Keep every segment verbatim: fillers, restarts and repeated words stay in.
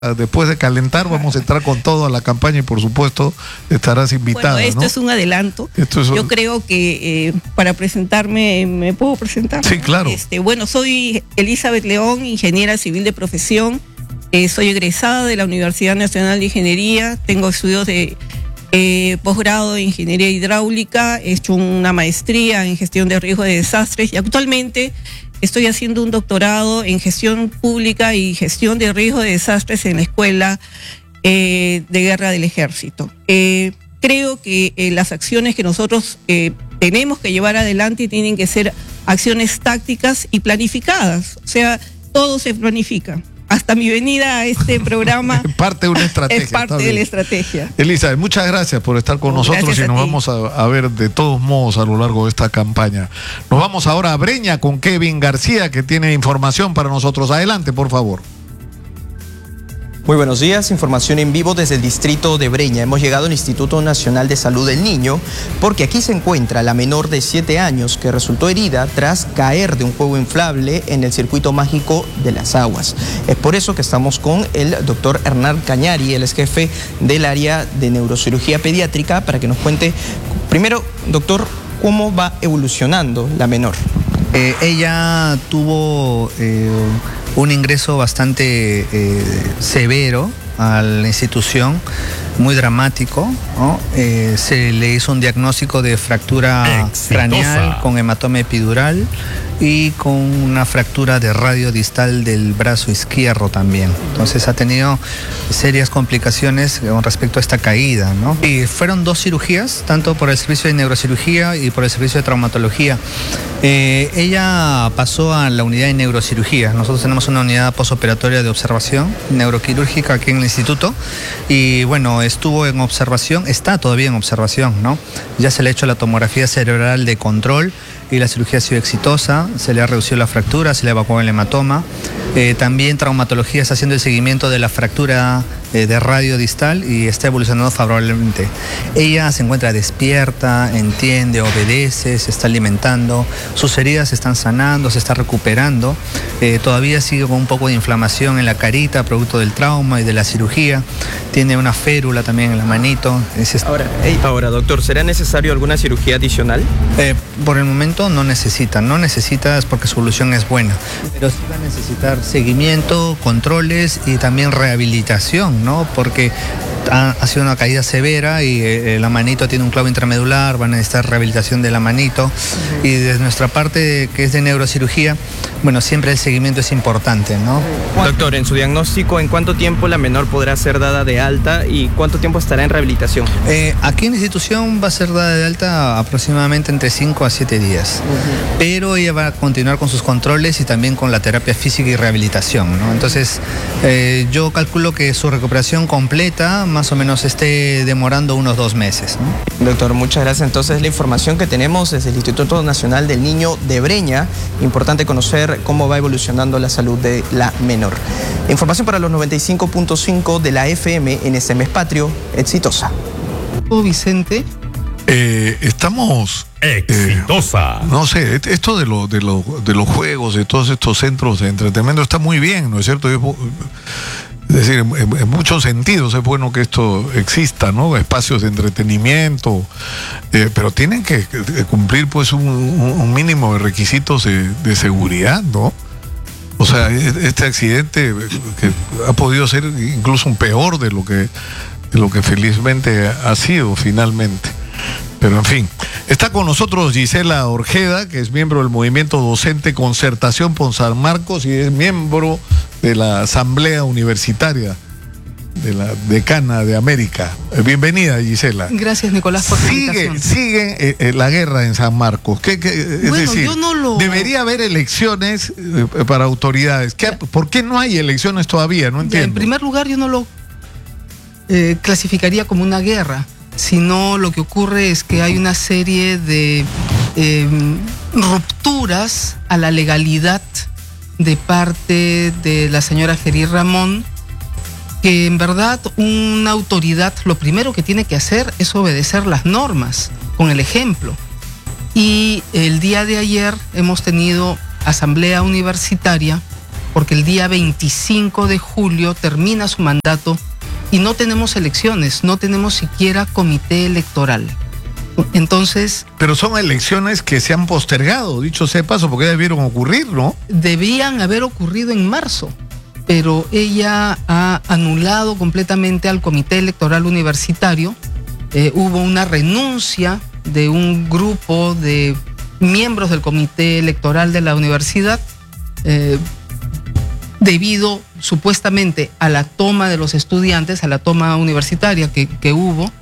Después de calentar, vamos a entrar con todo a la campaña y por supuesto estarás invitada. Bueno, esto ¿no? es un adelanto. Esto es un... Yo creo que eh, para presentarme, ¿me puedo presentar? Sí, claro. Este, bueno, soy Elizabeth León, ingeniera civil de profesión. Eh, soy egresada de la Universidad Nacional de Ingeniería. Tengo estudios de eh, posgrado de Ingeniería Hidráulica. He hecho una maestría en gestión de riesgo de desastres y actualmente estoy haciendo un doctorado en gestión pública y gestión de riesgo de desastres en la Escuela eh, de Guerra del Ejército. Eh, creo que eh, las acciones que nosotros eh, tenemos que llevar adelante tienen que ser acciones tácticas y planificadas. O sea, todo se planifica. Hasta mi venida a este programa parte de una estrategia, es parte de la estrategia. Elizabeth, muchas gracias por estar con nosotros gracias y nos a vamos a, a ver de todos modos a lo largo de esta campaña. Nos vamos ahora a Breña con Kevin García, que tiene información para nosotros. Adelante, por favor. Muy buenos días, información en vivo desde el distrito de Breña. Hemos llegado al Instituto Nacional de Salud del Niño porque aquí se encuentra la menor de siete años que resultó herida tras caer de un juego inflable en el circuito mágico de las aguas. Es por eso que estamos con el doctor Hernán Cañari, él es jefe del área de neurocirugía pediátrica, para que nos cuente primero, doctor, cómo va evolucionando la menor. Eh, ella tuvo eh, un ingreso bastante eh, severo a la institución, muy dramático, ¿no? Eh, se le hizo un diagnóstico de fractura Exitosa. craneal con hematoma epidural y con una fractura de radio distal del brazo izquierdo también. Entonces ha tenido serias complicaciones con respecto a esta caída, ¿no? Y fueron dos cirugías, tanto por el servicio de neurocirugía y por el servicio de traumatología. Eh, ella pasó a la unidad de neurocirugía. Nosotros tenemos una unidad posoperatoria de observación neuroquirúrgica aquí en el instituto y bueno, estuvo en observación, está todavía en observación, ¿no? Ya se le ha hecho la tomografía cerebral de control y la cirugía ha sido exitosa, se le ha reducido la fractura, se le evacuó el hematoma. Eh, también traumatología está haciendo el seguimiento de la fractura eh, de radio distal y está evolucionando favorablemente. Ella se encuentra despierta, entiende, obedece, se está alimentando, sus heridas se están sanando, se está recuperando. Eh, todavía sigue con un poco de inflamación en la carita, producto del trauma y de la cirugía. Tiene una férula también en la manito. Es... Ahora, hey, ahora, doctor, ¿será necesario alguna cirugía adicional? Eh, por el momento no necesita, no necesitas porque su evolución es buena, pero sí va a necesitar seguimiento, controles y también rehabilitación, ¿no? Porque ha, ha sido una caída severa y eh, la manito tiene un clavo intramedular, va a necesitar rehabilitación de la manito. Uh-huh. Y desde nuestra parte, que es de neurocirugía, bueno, siempre el seguimiento es importante, ¿no? Doctor, en su diagnóstico, ¿en cuánto tiempo la menor podrá ser dada de alta y cuánto tiempo estará en rehabilitación? Eh, aquí en la institución va a ser dada de alta aproximadamente entre cinco a siete días, uh-huh. Pero ella va a continuar con sus controles y también con la terapia física y rehabilitación, ¿no? Entonces, eh, yo calculo que su recuperación completa más o menos esté demorando unos dos meses, ¿no? Doctor, muchas gracias. Entonces, la información que tenemos desde el Instituto Nacional del Niño de Breña, importante conocer cómo va evolucionando la salud de la menor. Información para los noventa y cinco punto cinco de la F M en este mes patrio, exitosa. Vicente. Eh, estamos... Exitosa. Eh, no sé, esto de, lo, de, lo, de los juegos, de todos estos centros de entretenimiento está muy bien, ¿no es cierto? Es, es decir, en, en muchos sentidos es bueno que esto exista, ¿no? Espacios de entretenimiento, eh, pero tienen que, que cumplir pues un, un mínimo de requisitos de, de seguridad, ¿no? O sea, este accidente que ha podido ser incluso un peor de lo que, de lo que felizmente ha sido finalmente. Pero en fin, está con nosotros Gisela Orjeda, que es miembro del Movimiento Docente Concertación por San Marcos y es miembro de la Asamblea Universitaria de la Decana de América. Bienvenida, Gisela. Gracias, Nicolás, por la invitación. Sigue, sigue eh, la guerra en San Marcos. ¿Qué, qué, es bueno, decir, yo no lo... debería haber elecciones eh, para autoridades. ¿Qué, ¿Por qué no hay elecciones todavía? No entiendo. En primer lugar, yo no lo eh, clasificaría como una guerra, sino lo que ocurre es que hay una serie de eh, rupturas a la legalidad de parte de la señora Gerí Ramón, que en verdad una autoridad lo primero que tiene que hacer es obedecer las normas con el ejemplo. Y el día de ayer hemos tenido asamblea universitaria porque el día veinticinco de julio termina su mandato y no tenemos elecciones, no tenemos siquiera comité electoral. Entonces... Pero son elecciones que se han postergado, dicho sea de paso, porque debieron ocurrir, ¿no? Debían haber ocurrido en marzo, pero ella ha anulado completamente al comité electoral universitario. Eh, hubo una renuncia de un grupo de miembros del comité electoral de la universidad, eh, debido supuestamente a la toma de los estudiantes, a la toma universitaria que, que hubo,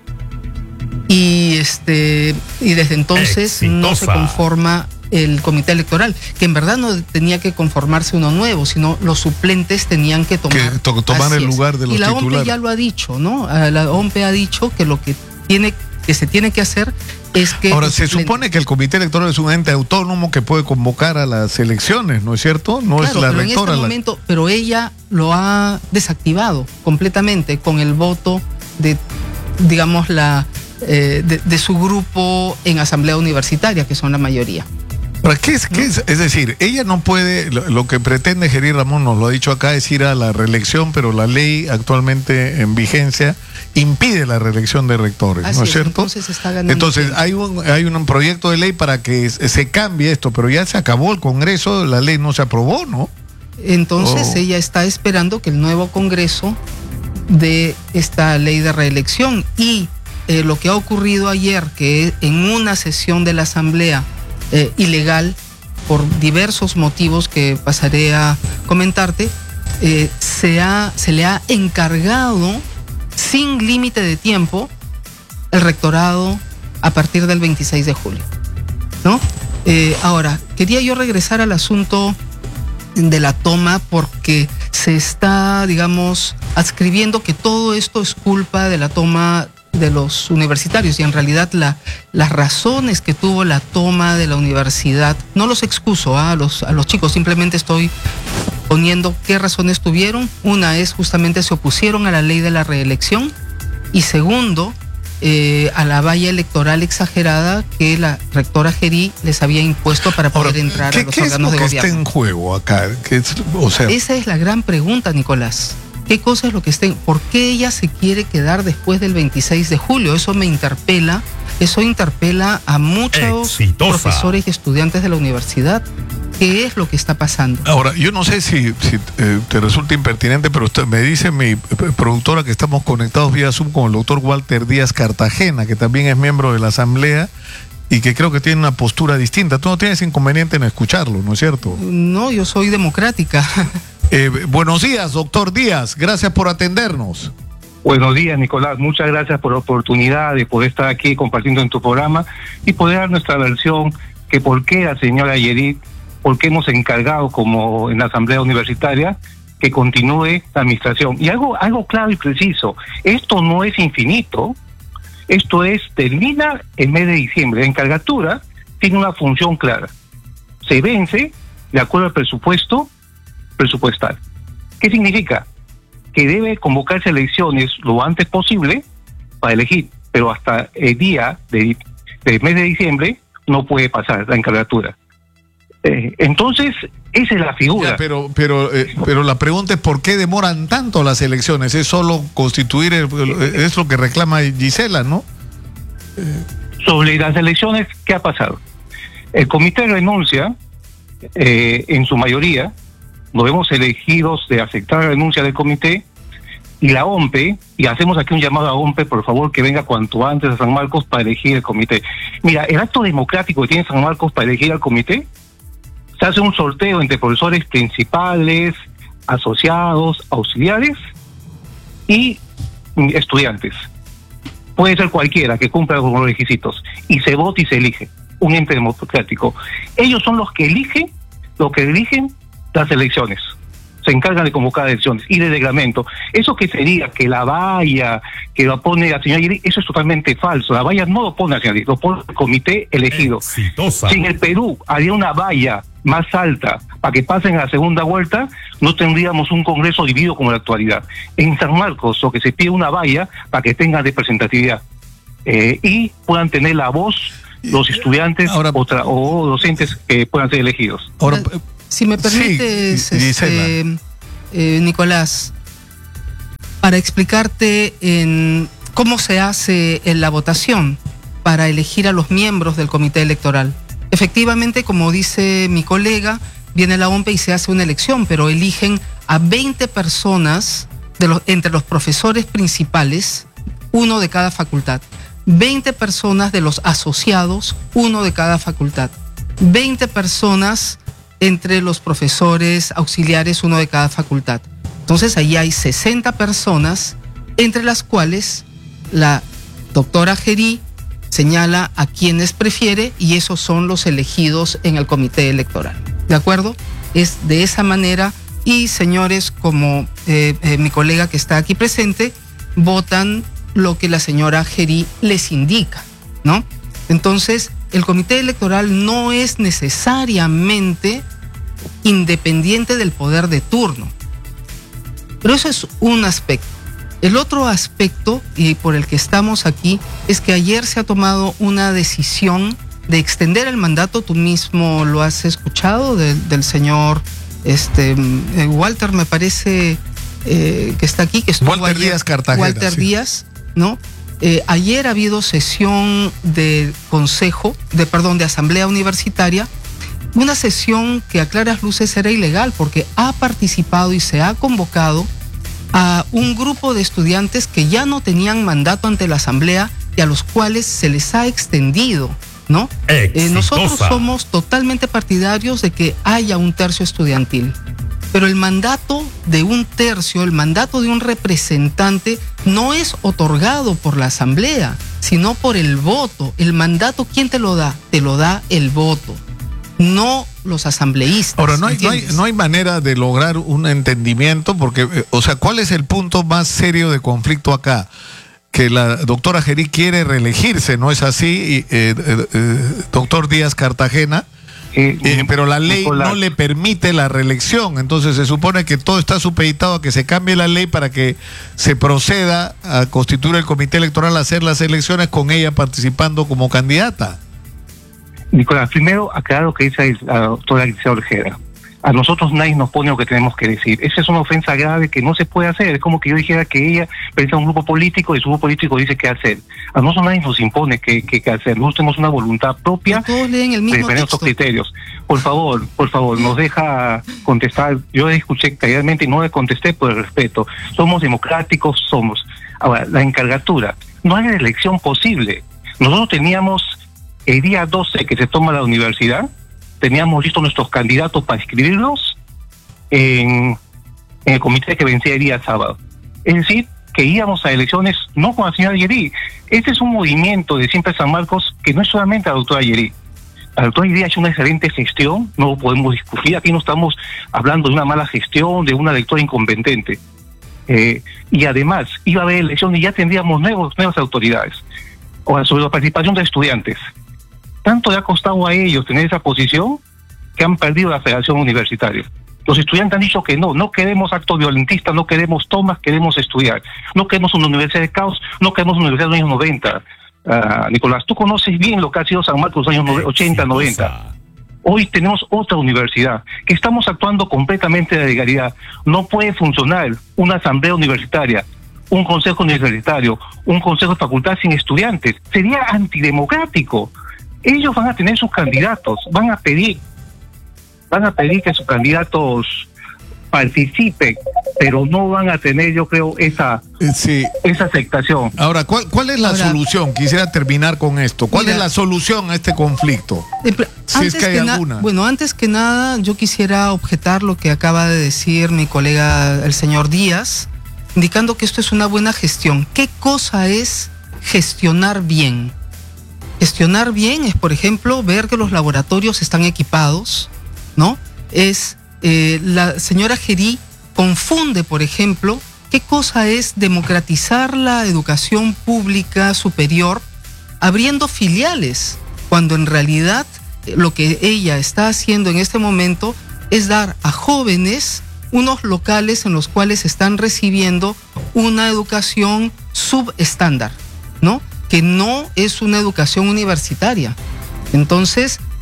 y este y desde entonces Exitosa. No se conforma el comité electoral, que en verdad no tenía que conformarse uno nuevo, sino los suplentes tenían que tomar, que to tomar el lugar de los titulares. Y la titulares. O M P ya lo ha dicho, ¿no? La O M P ha dicho que lo que tiene que se tiene que hacer es que... Ahora, se supone que el comité electoral es un ente autónomo que puede convocar a las elecciones, ¿no es cierto? No claro, es la pero rectora. En este la... momento, pero ella lo ha desactivado completamente con el voto de, digamos, la eh, de, de su grupo en asamblea universitaria, que son la mayoría. ¿Para qué es, qué es? Es decir, ella no puede, lo, lo que pretende Gerí Ramón, nos lo ha dicho acá, es ir a la reelección, pero la ley actualmente en vigencia impide la reelección de rectores, Así ¿no es es, cierto? Entonces, está ganando entonces tiempo. hay un hay un proyecto de ley para que se cambie esto, pero ya se acabó el Congreso, la ley no se aprobó, ¿no? Entonces oh. ella está esperando que el nuevo Congreso dé esta ley de reelección. Y eh, lo que ha ocurrido ayer, que en una sesión de la Asamblea eh, ilegal, por diversos motivos que pasaré a comentarte, eh, se, ha, se le ha encargado sin límite de tiempo el rectorado a partir del veintiséis de julio, ¿no? Eh, ahora, quería yo regresar al asunto de la toma, porque se está, digamos, adscribiendo que todo esto es culpa de la toma de los universitarios, y en realidad la, las razones que tuvo la toma de la universidad, no los excuso ¿eh? a, los, a los chicos, simplemente estoy poniendo qué razones tuvieron. Una es justamente se opusieron a la ley de la reelección, y segundo, eh, a la valla electoral exagerada que la rectora Gerí les había impuesto para poder Ahora, entrar ¿qué, a los ¿qué órganos es lo de que gobierno. está en juego acá? ¿Qué es, o sea... Esa es la gran pregunta, Nicolás. ¿Qué cosa es lo que está en? ¿Por qué ella se quiere quedar después del veintiséis de julio? Eso me interpela, eso interpela a muchos Exitosa. profesores y estudiantes de la universidad. ¿Qué es lo que está pasando? Ahora, yo no sé si, si eh, te resulta impertinente, pero usted, me dice mi productora que estamos conectados vía Zoom con el doctor Walter Díaz Cartagena, que también es miembro de la Asamblea y que creo que tiene una postura distinta. Tú no tienes inconveniente en escucharlo, ¿no es cierto? No, yo soy democrática. Eh, buenos días, doctor Díaz. Gracias por atendernos. Buenos días, Nicolás. Muchas gracias por la oportunidad de poder estar aquí compartiendo en tu programa y poder dar nuestra versión, que por qué la señora Gerí, por qué hemos encargado como en la Asamblea Universitaria que continúe la administración. Y algo, algo claro y preciso, esto no es infinito, esto es, termina el mes de diciembre. La encargatura tiene una función clara. Se vence de acuerdo al presupuesto presupuestal. ¿Qué significa? Que debe convocarse elecciones lo antes posible para elegir, pero hasta el día de, del mes de diciembre no puede pasar la encargatura. Eh, entonces, esa es la figura. Ya, pero pero eh, pero la pregunta es ¿por qué demoran tanto las elecciones? Es solo constituir, el, es lo que reclama Gisela, ¿no? Sobre las elecciones, ¿qué ha pasado? El comité renuncia, eh, en su mayoría, nos vemos elegidos de aceptar la renuncia del comité, y la O M P, y hacemos aquí un llamado a O M P, por favor, que venga cuanto antes a San Marcos para elegir el comité. Mira, el acto democrático que tiene San Marcos para elegir al comité, se hace un sorteo entre profesores principales, asociados, auxiliares y estudiantes. Puede ser cualquiera que cumpla con los requisitos, y se vota y se elige, un ente democrático. Ellos son los que eligen, los que eligen las elecciones, se encargan de convocar elecciones y de reglamento. Eso que sería que la valla que lo pone la señora Gerí, eso es totalmente falso. La valla no lo pone la señora Gerí, lo pone el comité elegido. Exitosa. Si en el Perú había una valla más alta para que pasen a la segunda vuelta, no tendríamos un Congreso dividido como en la actualidad. En San Marcos, lo que se pide una valla para que tengan representatividad eh, y puedan tener la voz los estudiantes ahora, otra, o docentes que puedan ser elegidos. Ahora, Si me permites, Sí, este, eh, Nicolás, para explicarte en cómo se hace en la votación para elegir a los miembros del comité electoral. Efectivamente, como dice mi colega, viene la O M P E y se hace una elección, pero eligen a veinte personas de los, entre los profesores principales, uno de cada facultad, veinte personas de los asociados, uno de cada facultad, veinte personas entre los profesores auxiliares, uno de cada facultad. Entonces ahí hay sesenta personas, entre las cuales la doctora Gerí señala a quienes prefiere y esos son los elegidos en el comité electoral. ¿De acuerdo? Es de esa manera y señores como eh, eh, mi colega que está aquí presente, votan lo que la señora Gerí les indica, ¿no? Entonces, el comité electoral no es necesariamente independiente del poder de turno. Pero eso es un aspecto. El otro aspecto, y por el que estamos aquí, es que ayer se ha tomado una decisión de extender el mandato. Tú mismo lo has escuchado de, del señor este, Walter, me parece eh, que está aquí, que estuvo Walter ayer, Díaz Cartagena. Walter sí. Díaz, ¿no? Eh, ayer ha habido sesión de consejo, de perdón, de asamblea universitaria, una sesión que a claras luces era ilegal porque ha participado y se ha convocado a un grupo de estudiantes que ya no tenían mandato ante la asamblea y a los cuales se les ha extendido, ¿no? Eh, nosotros somos totalmente partidarios de que haya un tercio estudiantil, pero el mandato de un tercio, el mandato de un representante no es otorgado por la asamblea, sino por el voto. El mandato, ¿quién te lo da? Te lo da el voto, no los asambleístas. Ahora, no hay, no, hay, no hay manera de lograr un entendimiento porque, eh, o sea, ¿cuál es el punto más serio de conflicto acá? Que la doctora Gerí quiere reelegirse, ¿no es así, y, eh, eh, eh, doctor Díaz Cartagena? Eh, eh, pero la ley Nicolás. no le permite la reelección, entonces se supone que todo está supeditado a que se cambie la ley para que se proceda a constituir el comité electoral, a hacer las elecciones con ella participando como candidata. Nicolás, primero aclarar lo que dice la doctora Alicia Orjera. A nosotros nadie nos pone lo que tenemos que decir. Esa es una ofensa grave que no se puede hacer. Es como que yo dijera que ella pertenece a un grupo político y su grupo político dice qué hacer. A nosotros nadie nos impone qué, qué, qué hacer. Nosotros tenemos una voluntad propia todos leen el mismo de tener nuestros criterios. Por favor, por favor, nos deja contestar. Yo escuché calladamente y no le contesté por el respeto. Somos democráticos, somos. Ahora, la encargatura. No hay elección posible. Nosotros teníamos el día doce que se toma la universidad, teníamos listos nuestros candidatos para inscribirlos en, en el comité que vencía el día sábado. Es decir, que íbamos a elecciones no con la señora Gerí. Este es un movimiento de Siempre San Marcos que no es solamente la doctora Gerí. La doctora Gerí ha hecho una excelente gestión, no lo podemos discutir, aquí no estamos hablando de una mala gestión, de una lectora incompetente. Eh, y además, iba a haber elecciones y ya tendríamos nuevos, nuevas autoridades. Ahora, sobre la participación de estudiantes. Tanto le ha costado a ellos tener esa posición que han perdido la federación universitaria. Los estudiantes han dicho que no, no queremos actos violentistas, no queremos tomas, queremos estudiar. No queremos una universidad de caos, no queremos una universidad de los años noventa. Uh, Nicolás, tú conoces bien lo que ha sido San Marcos en los años ochenta, noventa. Hoy tenemos otra universidad, que estamos actuando completamente de legalidad. No puede funcionar una asamblea universitaria, un consejo universitario, un consejo de facultad sin estudiantes. Sería antidemocrático. Ellos van a tener sus candidatos, van a pedir, van a pedir que sus candidatos participen, pero no van a tener, yo creo, esa, sí. esa aceptación. Ahora, ¿cuál, cuál es la Ahora, solución? Quisiera terminar con esto. ¿Cuál mira, es la solución a este conflicto? Eh, si es que hay alguna. Bueno, antes que nada, yo quisiera objetar lo que acaba de decir mi colega, el señor Díaz, indicando que esto es una buena gestión. ¿Qué cosa es gestionar bien? Gestionar bien es, por ejemplo, ver que los laboratorios están equipados, ¿no? Es, eh, la señora Gerí confunde, por ejemplo, qué cosa es democratizar la educación pública superior abriendo filiales, cuando en realidad lo que ella está haciendo en este momento es dar a jóvenes unos locales en los cuales están recibiendo una educación subestándar, ¿no? Que no es una educación universitaria. Entonces,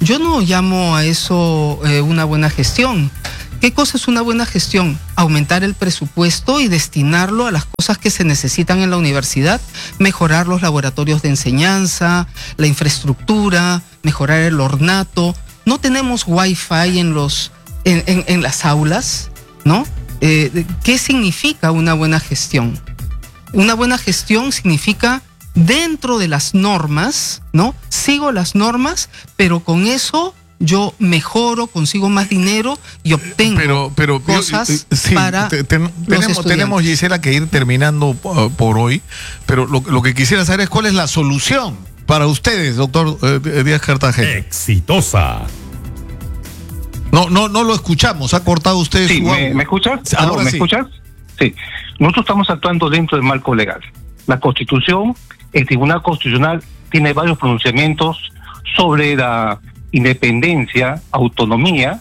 yo no llamo a eso eh, una buena gestión. ¿Qué cosa es una buena gestión? Aumentar el presupuesto y destinarlo a las cosas que se necesitan en la universidad, mejorar los laboratorios de enseñanza, la infraestructura, mejorar el ornato. No tenemos wifi en, los, en, en, en las aulas, ¿no? Eh, ¿Qué significa una buena gestión? Una buena gestión significa dentro de las normas, ¿no? Sigo las normas, pero con eso yo mejoro, consigo más dinero y obtengo pero, pero, cosas yo, sí, para te, te, los tenemos, estudiantes. tenemos, Gisela, que ir terminando uh, por hoy, pero lo, lo que quisiera saber es cuál es la solución para ustedes, doctor eh, Díaz Cartagena. Exitosa. No, no, no lo escuchamos, ha cortado usted Sí, su ¿me, audio. ¿me escuchas? Ahora ¿Me sí. escuchas? Sí. Nosotros estamos actuando dentro del marco legal. La Constitución, el Tribunal Constitucional tiene varios pronunciamientos sobre la independencia, autonomía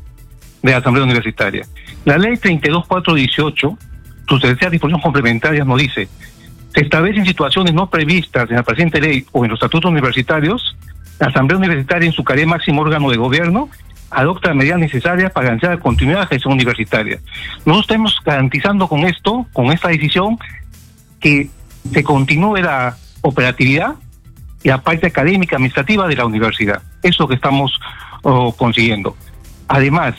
de la Asamblea Universitaria. La ley treinta y dos mil cuatrocientos dieciocho, sus terceras disposiciones complementarias nos dice: se establecen situaciones no previstas en la presente ley o en los estatutos universitarios, la Asamblea Universitaria, en su calidad de máximo órgano de gobierno, adopta las medidas necesarias para garantizar la continuidad de la gestión universitaria. Nosotros estamos garantizando con esto, con esta decisión, que se continúe la operatividad y la parte académica administrativa de la universidad. Eso es lo que estamos oh, consiguiendo. Además,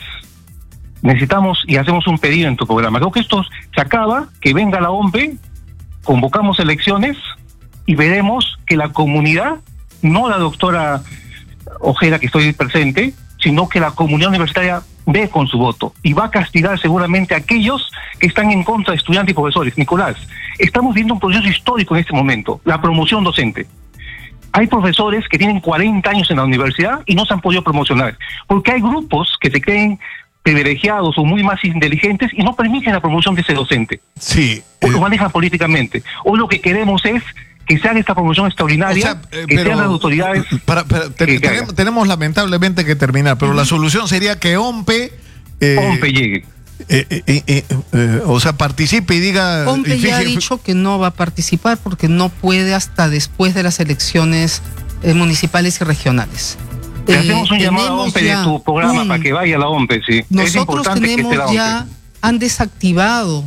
necesitamos y hacemos un pedido en tu programa. Creo que esto se acaba, que venga la O M P E, convocamos elecciones y veremos que la comunidad, no la doctora Ojeda que estoy presente, sino que la comunidad universitaria ve con su voto y va a castigar seguramente a aquellos que están en contra de estudiantes y profesores. Nicolás, estamos viendo un proceso histórico en este momento, la promoción docente. Hay profesores que tienen cuarenta años en la universidad y no se han podido promocionar, porque hay grupos que se creen privilegiados o muy más inteligentes y no permiten la promoción de ese docente. Sí. O eh, lo manejan políticamente. O lo que queremos es que se haga esta promoción extraordinaria, o sea, eh, que pero, sean las autoridades... Para, para, te, que tenemos, tenemos lamentablemente que terminar, pero uh-huh. la solución sería que O M P E... Eh, O M P E llegue. Eh, eh, eh, eh, eh, o sea, participe y diga... O M P E y ya ha fije, dicho que no va a participar porque no puede hasta después de las elecciones eh, municipales y regionales. Le Eh, hacemos un llamado a O M P E de tu programa un, para que vaya a la O M P E, sí. Nosotros es importante tenemos que esté la ya, O M P E. han desactivado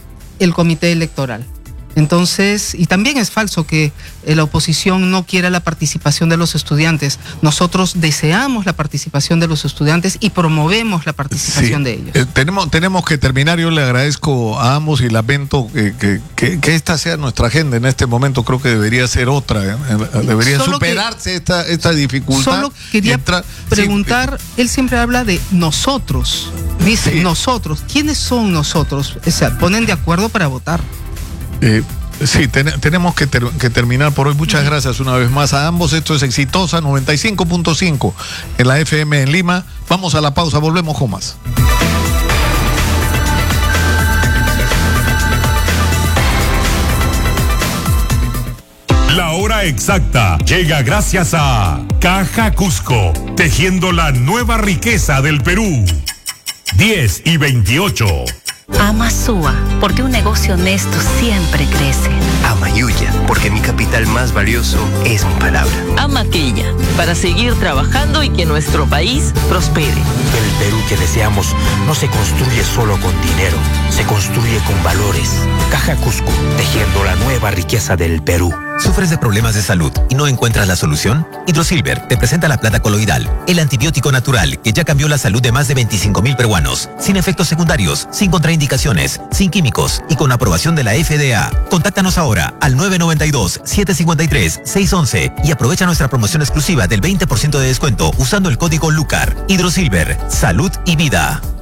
el comité electoral. Entonces, y también es falso que eh, la oposición no quiera la participación de los estudiantes. Nosotros deseamos la participación de los estudiantes y promovemos la participación sí. de ellos. Eh, tenemos, tenemos que terminar. Yo le agradezco a ambos y lamento que, que, que, que esta sea nuestra agenda en este momento. Creo que debería ser otra. ¿eh? Debería solo superarse que, esta, esta dificultad. Solo quería entrar, preguntar, sí, él siempre habla de nosotros. Dice, sí. nosotros. ¿Quiénes son nosotros? O sea, ponen de acuerdo para votar. Eh, sí, ten, tenemos que, ter, que terminar por hoy. Muchas gracias una vez más a ambos. Esto es Exitosa noventa y cinco punto cinco en la F M en Lima. Vamos a la pausa, volvemos con más. La hora exacta llega gracias a Caja Cusco, tejiendo la nueva riqueza del Perú. diez y veintiocho. Ama Sua, porque un negocio honesto siempre crece. Ama Yuya, porque mi capital más valioso es mi palabra. Ama Quilla, para seguir trabajando y que nuestro país prospere. El Perú que deseamos no se construye solo con dinero, se construye con valores. Caja Cusco, tejiendo la nueva riqueza del Perú. ¿Sufres de problemas de salud y no encuentras la solución? Hidrosilver te presenta la plata coloidal, el antibiótico natural que ya cambió la salud de más de veinticinco mil peruanos, sin efectos secundarios, sin contraindicaciones, sin químicos y con aprobación de la F D A. Contáctanos ahora al nueve nueve dos, siete cinco tres, seis once y aprovecha nuestra promoción exclusiva del veinte por ciento de descuento usando el código LUCAR. Hidrosilver, salud y vida.